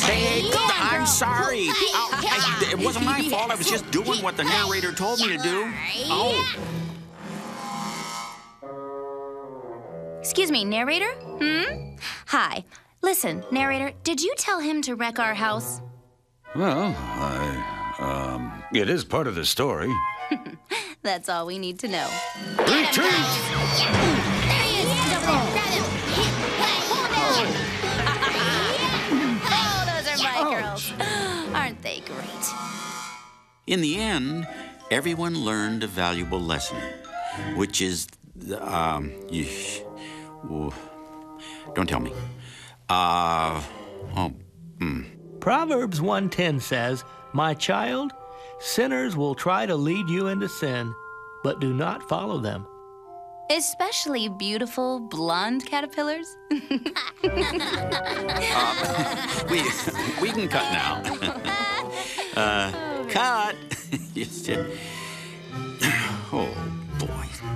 Hey, I'm sorry. It wasn't my fault. I was just doing what the narrator told me to do. Oh. Excuse me, narrator? Hi. Listen, narrator, did you tell him to wreck our house? Well, it is part of the story. That's all we need to know. Retreat! Oh, those are my girls. Aren't they great? In the end, everyone learned a valuable lesson, which is, don't tell me. Proverbs 1:10 says, "My child, sinners will try to lead you into sin, but do not follow them." Especially beautiful blonde caterpillars. We can cut now. Cut.